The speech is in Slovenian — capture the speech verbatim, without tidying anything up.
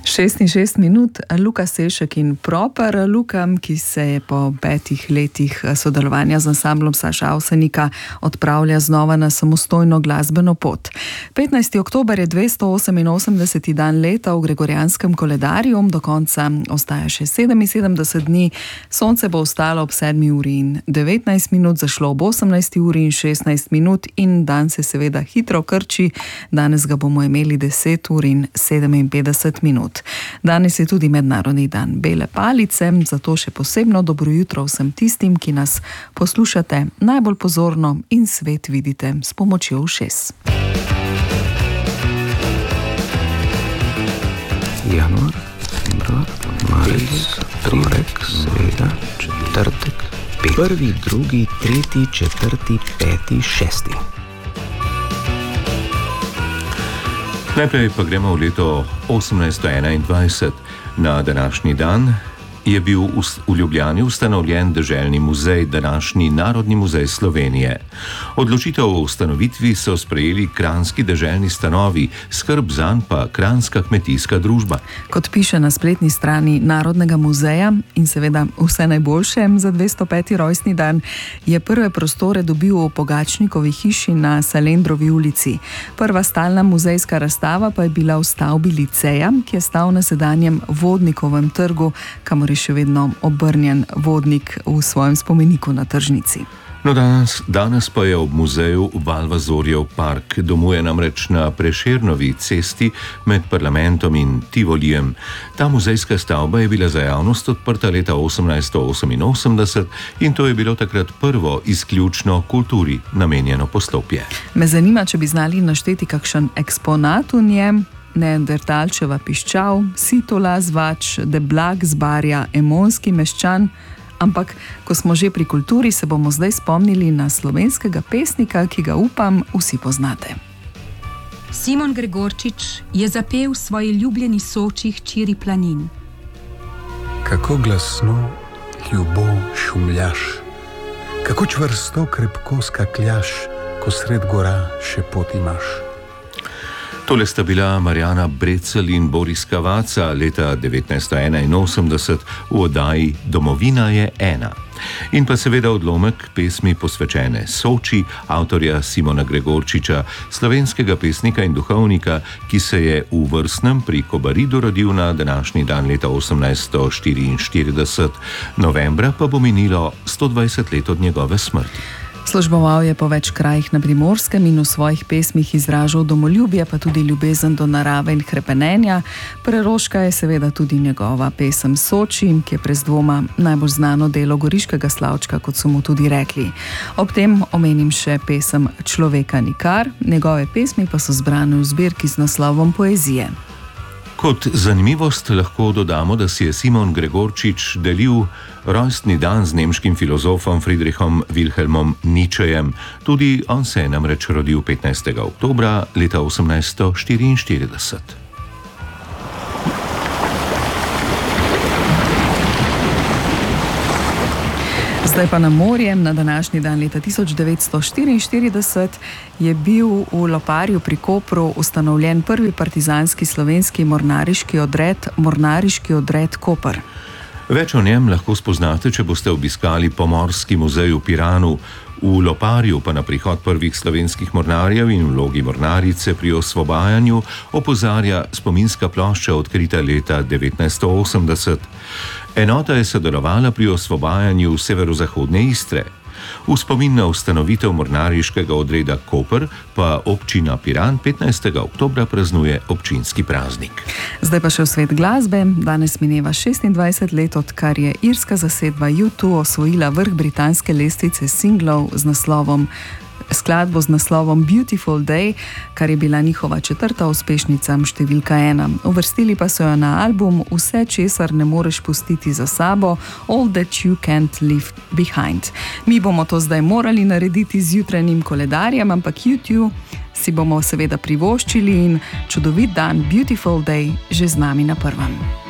šestinšestdeset minut, Luka Sešek in Proper. Luka, ki se je po petih letih sodelovanja z ansamblom Saša Avsenika odpravlja znova na samostojno glasbeno pot. petnajsti oktober je dvesto oseminosemdeseti dan leta v gregorijanskem koledarju, do konca ostaja še sedeminsedemdeset dni, sonce bo vstalo ob sedmi uri in devetnajst minut, zašlo ob osemnajsti uri in šestnajst minut in dan se seveda hitro krči, danes ga bomo imeli deset ur in sedeminpetdeset minut. Danes je tudi mednarodni dan bele palice, zato še posebno dobro jutro vsem tistim, ki nas poslušate najbolj pozorno in svet vidite s pomočjo ušes. Januar, februar, marec, torek, sreda, četrtek, pet. Prvi, drugi, tretji, četrti, peti, šesti. Najprej pa gremo v leto osemnajststo enaindvajset. Na današnji dan je bil v Ljubljani ustanovljen deželni muzej, današnji Narodni muzej Slovenije. Odločitev o ustanovitvi so sprejeli kranjski deželni stanovi, skrb zanj pa Kranjska kmetijska družba. Kot piše na spletni strani Narodnega muzeja in seveda vse najboljše za dvesto peti rojstni dan, je prve prostore dobil v Pogačnikovi hiši na Salendrovi ulici. Prva stalna muzejska razstava pa je bila v stavbi liceja, ki je stal na sedanjem Vodnikovem trgu, kamor je še vedno obrnjen vodnik v svojem spomeniku na tržnici. No, danes, danes pa je ob muzeju Valvazorjev park. Domuje namreč na Prešernovi cesti med parlamentom in Tivolijem. Ta muzejska stavba je bila za javnost odprta leta osemnajststo oseminosemdeset in to je bilo takrat prvo izključno kulturi namenjeno poslopje. Me zanima, če bi znali našteti kakšen eksponat v njem. Neandertalčeva piščal, Sitola zvač, Deblak zbarja, Emonski meščan. Ampak, ko smo že pri kulturi, se bomo zdaj spomnili na slovenskega pesnika, ki ga upam vsi poznate. Simon Gregorčič je zapel svoji ljubljeni Soči hčeri planin. Kako glasno, ljubo šumljaš, kako čvrsto, krepko skakljaš, ko sred gora še pot imaš. Tole sta bila Marjana Brecelj in Boris Cavazza leta devetnajststo enainosemdeset v oddaji Domovina je ena. In pa seveda odlomek pesmi posvečene Soči, avtorja Simona Gregorčiča, slovenskega pesnika in duhovnika, ki se je v Vrstnem pri Kobaridu rodil na današnji dan leta osemnajststo štiriinštirideset. Novembra pa bo minilo sto dvajset let od njegove smrti. Služboval je po več krajih na Primorskem in v svojih pesmih izražal domoljubje, pa tudi ljubezen do narave in hrepenenja. Preroška je seveda tudi njegova pesem Soči, ki je brez dvoma najbolj znano delo goriškega slavčka, kot so mu tudi rekli. Ob tem omenim še pesem Človeka nikar, njegove pesmi pa so zbrane v zbirki z naslovom Poezije. Kot zanimivost lahko dodamo, da si je Simon Gregorčič delil rojstni dan z nemškim filozofom Friedrichom Wilhelmom Nietzschejem. Tudi on se je namreč rodil petnajstega oktobra leta osemnajststo štiriinštirideset. Zdaj pa na morje. Na današnji dan leta tisoč devetsto štiriinštirideset je bil v Loparju pri Kopru ustanovljen prvi partizanski slovenski mornariški odred, Mornariški odred Koper. Več o njem lahko spoznate, če boste obiskali Pomorski muzej v Piranu. V Loparju pa na prihod prvih slovenskih mornarjev in vlogi mornarice pri osvobajanju opozarja spominska plošča, odkrita leta devetnajststo osemdeset. Enota je sodelovala pri osvobajanju severozahodne Istre. V spomin na ustanovitev mornariškega odreda Koper pa občina Piran petnajstega oktobra praznuje občinski praznik. Zdaj pa še v svet glasbe. Danes mineva šestindvajset let, odkar je irska zasedba U dva osvojila vrh britanske lestvice singlov z naslovom skladbo z naslovom Beautiful Day, kar je bila njihova četrta uspešnica številka ena. Uvrstili pa so jo na album Vse, česar ne moreš pustiti za sabo, All That You Can't Leave Behind. Mi bomo to zdaj morali narediti z jutranjim koledarjem, ampak U dva si bomo seveda privoščili in čudovit dan Beautiful Day že z nami na prvem.